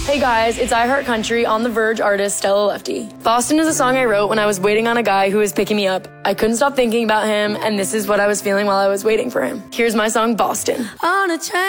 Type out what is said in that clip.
Hey guys, it's I Heart Country on The Verge artist Stella Lefty. Boston is a song I wrote when I was waiting on a guy who was picking me up. I couldn't stop thinking about him, and this is what I was feeling while I was waiting for him. Here's my song, Boston. On a train.